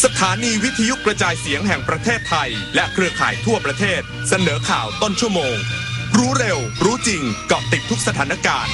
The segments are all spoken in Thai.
สถานีวิทยุกระจายเสียงแห่งประเทศไทยและเครือข่ายทั่วประเทศเสนอข่าวต้นชั่วโมงรู้เร็วรู้จริงเกาะติดทุกสถานการณ์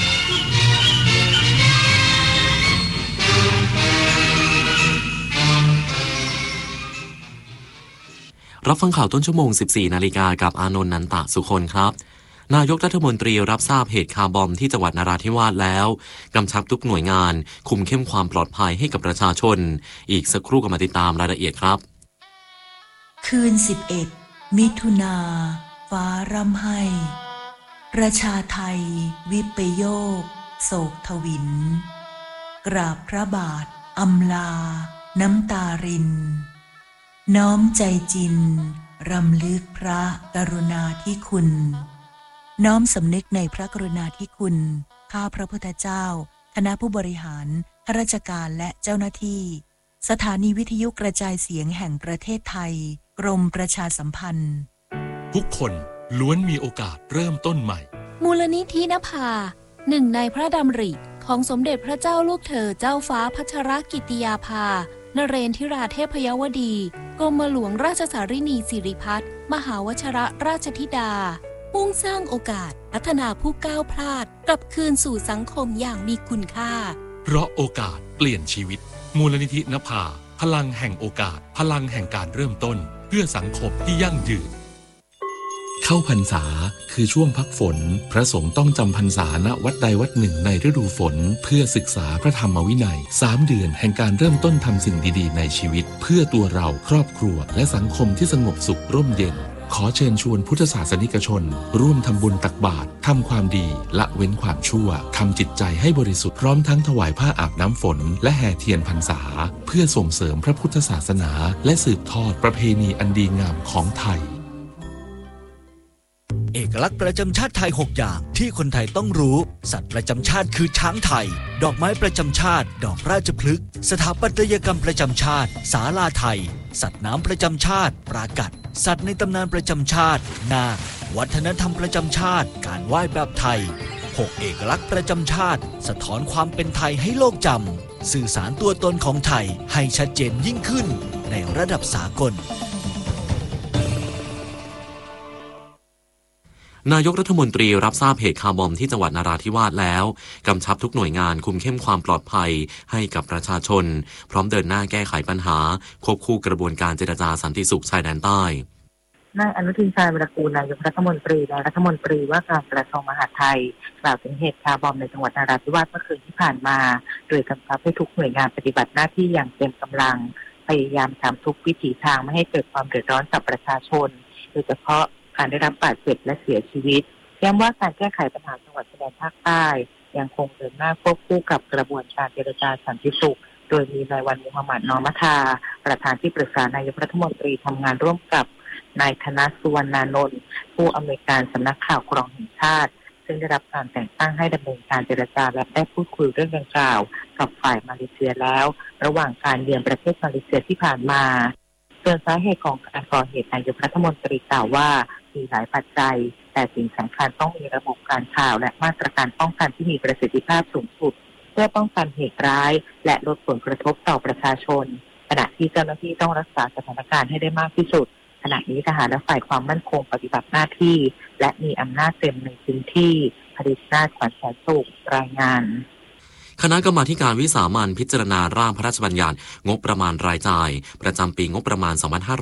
รับฟังข่าวต้นชั่วโมง 14 นาฬิกากับอานนท์ นันตะสุคนครับนายกรัฐมนตรีรับทราบเหตุคาร์บอมที่จังหวัดนราธิวาสแล้วกำชับทุกหน่วยงานคุมเข้มความปลอดภัยให้กับประชาชนอีกสักครู่ก็มาติดตามรายละเอียดครับคืน 11 มิถุนาฟ้าร่ำไห้ประชาไทยวิปโยคโศกทวินกราบพระบาทอำลาน้ำตารินน้อมใจจินรำลึกพระกรุณาธิคุณน้อมสำนึกในพระกรุณาธิคุณข้าพระพุทธเจ้าคณะผู้บริหารข้าราชการและเจ้าหน้าที่สถานีวิทยุกระจายเสียงแห่งประเทศไทยกรมประชาสัมพันธ์ทุกคนล้วนมีโอกาสเริ่มต้นใหม่มูลนิธินภาหนึ่งในพระดำริของสมเด็จพระเจ้าลูกเธอเจ้าฟ้าพัชรกิติยาภานเรนทิราเทพยวดีกรมหลวงราชสารินีสิริพัฒน์มหาวชรราชธิดามุ่งสร้างโอกาสพัฒนาผู้ก้าวพลาดกลับคืนสู่สังคมอย่างมีคุณค่าเพราะโอกาสเปลี่ยนชีวิตมูลนิธินภาพลังแห่งโอกาสพลังแห่งการเริ่มต้นเพื่อสังคมที่ยั่งยืนเข้าพรรษาคือช่วงพักฝนพระสงฆ์ต้องจำพรรษาณวัดใดวัดหนึ่งในฤดูฝนเพื่อศึกษาพระธรรมวินัย3 เดือนแห่งการเริ่มต้นทำสิ่งดีๆในชีวิตเพื่อตัวเราครอบครัวและสังคมที่สงบสุขร่มเย็นขอเชิญชวนพุทธศาสนิกชนร่วมทำบุญตักบาตรทำความดีละเว้นความชั่วทำจิตใจให้บริสุทธิ์พร้อมทั้งถวายผ้าอาบน้ำฝนและแห่เทียนพรรษาเพื่อส่งเสริมพระพุทธศาสนาและสืบทอดประเพณีอันดีงามของไทยเอกลักษณ์ประจำชาติไทย6อย่างที่คนไทยต้องรู้สัตว์ประจำชาติคือช้างไทยดอกไม้ประจำชาติดอกราชพฤกษ์สถาปัตยกรรมประจำชาติศาลาไทยสัตว์น้ำประจำชาติปรากัดสัตว์ในตำนานประจำชาตินาควัฒนธรรมประจำชาติการไหว้แบบไทย6เอกลักษณ์ประจำชาติสะท้อนความเป็นไทยให้โลกจำสื่อสารตัวตนของไทยให้ชัดเจนยิ่งขึ้นในระดับสากลนายกรัฐมนตรีรับทราบเหตุคาร์บอมที่จังหวัดนราธิวาสแล้วกำชับทุกหน่วยงานคุมเข้มความปลอดภัยให้กับประชาชนพร้อมเดินหน้าแก้ไขปัญหาควบคู่กระบวนการเจรจาสันติสุขชายแดนใต้นายอนุทินชาญวิรากูลนายกรัฐมนตรีและรัฐมนตรีว่าการกระทรวงมหาดไทยกล่าวถึงเหตุคาร์บอมในจังหวัดนราธิวาสเมื่อคืนที่ผ่านมาโดยกำชับให้ทุกหน่วยงานปฏิบัติหน้าที่อย่างเต็มกำลังพยายามทำทุกวิถีทางไม่ให้เกิดความเดือดร้อนกับประชาชนโดยเฉพาะการได้รับบาดเจ็บและเสียชีวิตย้ำว่าการแก้ไขปัญหาจังหวัดชายแดนภาคใต้ยังคงเดินหน้าควบคู่กับกระบวนการเจรจาสันติสุขโดยมีนายวันมุฮัมหมัดนอมัทาประธานที่ปรึกษานายกรัฐมนตรีทำงานร่วมกับนายธนสุวรรณานนท์ผู้อำนวยการสำนักข่าวกรองแห่งชาติซึ่งได้รับการแต่งตั้งให้ดำเนินการเจรจาและได้พูดคุยเรื่องดังกล่าวกับฝ่ายมาเลเซียแล้วระหว่างการเยือนประเทศมาเลเซียที่ผ่านมาส่วนสาเหตุของการก่อเหตุนายกรัฐมนตรีกล่าวว่ามีหลายปัจจัยแต่สิ่งสำคัญต้องมีระบบการข่าวและมาตรการป้องกันที่มีประสิทธิภาพสูงสุดเพื่อป้องกันเหตุร้ายและลดผลกระทบต่อประชาชนขณะที่เจ้าหน้าที่ต้องรักษาสถานการณ์ให้ได้มากที่สุดขณะนี้ทหารและฝ่ายความมั่นคงปฏิบัติหน้าที่และมีอำนาจเต็มในพื้นที่ผลิตนาถขวัญแสนสุขรายงานคณะกรรมาการวิสามัญพิจารณาร่างพระราชบัญญัติงบประมาณรายจ่ายประจำปีงบประมาณ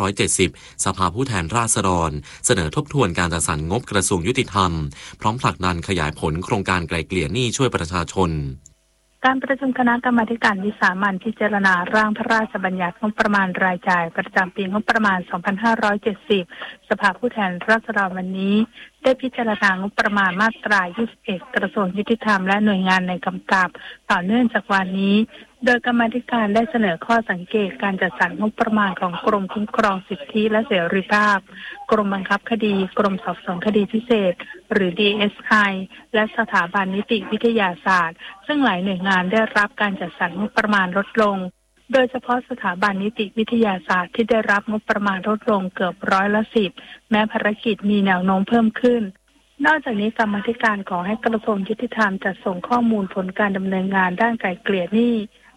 2570 สภาผู้แทนราษฎรเสนอทบทวนการจัดสรรงบกระทรวงยุติธรรมพร้อมผลักดันขยายผลโครงการไกล่เกลี่ยหนี้ช่วยประชาชนการประชุมคณะกรรมาการวิสามัญพิจารณาร่างพระราชบัญญัติงบประมาณรายจ่ายประจำปีงบประมาณ 2570 สภาผู้แทนราษฎรวันนี้ได้พิจารณางบประมาณมาตรา 21 กระทรวงยุติธรรมและหน่วยงานในกำกับต่อเนื่องจากวันนี้โดยกรรมาธิการได้เสนอข้อสังเกตการจัดสรรงบประมาณของกรมคุ้มครองสิทธิและเสรีภาพกรมบังคับคดีกรมสอบสวนคดีพิเศษหรือ DSI และสถาบันนิติวิทยาศาสตร์ซึ่งหลายหน่วยงานได้รับการจัดสรรงบประมาณลดลงโดยเฉพาะสถาบันนิติวิทยาศาสตร์ที่ได้รับงบประมาณลดลงเกือบ10%แม้ภารกิจมีแนวโน้มเพิ่มขึ้นนอกจากนี้กรรมาธิการขอให้กระทรวงยุติธรรมจัดส่งข้อมูลผลการดำเนินงานด้านไกล่เกลี่ยหนี้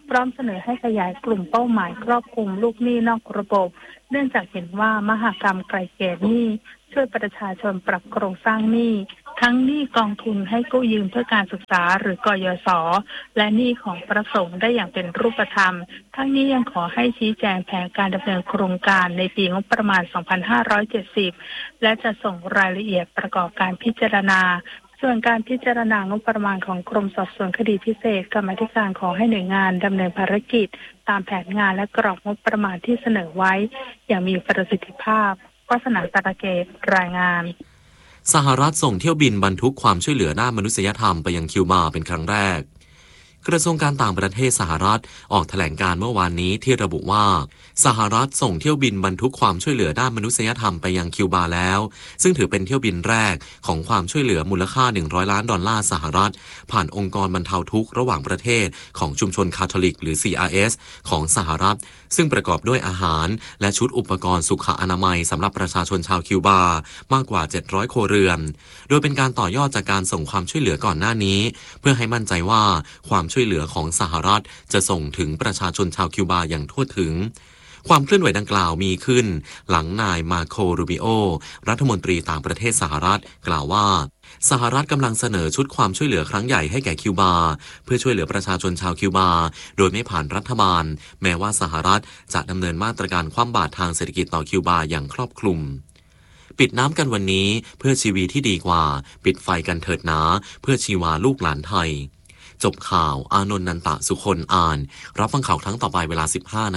พร้อมเสนอให้ขยายกลุ่มเป้าหมายครอบคลุมลูกหนี้นอกระบบเนื่องจากเห็นว่ามหกรรมไกล่เกลี่ยหนี้ช่วยประชาชนปรับโครงสร้างหนี้ทั้งหนี้กองทุนให้กู้ยืมเพื่อการศึกษาหรือกยศและหนี้ของประสงค์ได้อย่างเป็นรูปธรรมทั้งนี้ยังขอให้ชี้แจงแผนการดำเนินโครงการในปีงบประมาณ 2570 และจะส่งรายละเอียดประกอบการพิจารณาส่วนการพิจารณางบประมาณของกรมสอบสวนคดีพิเศษกรรมาธิการขอให้หน่วยงานดำเนินภารกิจตามแผนงานและกรอบงบประมาณที่เสนอไว้อย่างมีประสิทธิภาพวาสนาตะเกตรายงานสหรัฐส่งเที่ยวบินบรรทุกความช่วยเหลือด้านมนุษยธรรมไปยังคิวบาเป็นครั้งแรกกระทรวงการต่างประเทศสหรัฐออกแถลงการเมื่อวานนี้ที่ระบุว่าสหรัฐส่งเที่ยวบินบรรทุกความช่วยเหลือด้านมนุษยธรรมไปยังคิวบาแล้วซึ่งถือเป็นเที่ยวบินแรกของความช่วยเหลือมูลค่า$100 ล้านสหรัฐผ่านองค์กรบรรเทาทุกข์ระหว่างประเทศของชุมชนคาทอลิกหรือ CRS ของสหรัฐซึ่งประกอบด้วยอาหารและชุดอุปกรณ์สุขอนามัยสำหรับประชาชนชาวคิวบามากกว่า700ครัวเรือนโดยเป็นการต่อยอดจากการส่งความช่วยเหลือก่อนหน้านี้เพื่อให้มั่นใจว่าความช่วยเหลือของสหรัฐจะส่งถึงประชาชนชาวคิวบาอย่างทั่วถึงความเคลื่อนไหวดังกล่าวมีขึ้นหลังนายมาโครูบิโอรัฐมนตรีต่างประเทศสหรัฐกล่าวว่าสหรัฐกำลังเสนอชุดความช่วยเหลือครั้งใหญ่ให้แก่คิวบาเพื่อช่วยเหลือประชาชนชาวคิวบาโดยไม่ผ่านรัฐบาลแม้ว่าสหรัฐจะดำเนินมาตรการคว่ำบาตรทางเศรษฐกิจต่อคิวบาอย่างครอบคลุมปิดน้ำกันวันนี้เพื่อชีวิตที่ดีกว่าปิดไฟกันเถิดนะเพื่อชีวาลูกหลานไทยจบข่าวอานนท์นันตะสุคนอ่านรับฟังข่าวครั้งต่อไปเวลา 15:00 น.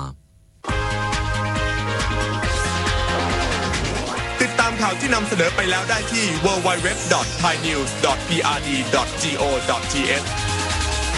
ติดตามข่าวที่นำเสนอไปแล้วได้ที่ www.thainews.prd.go.th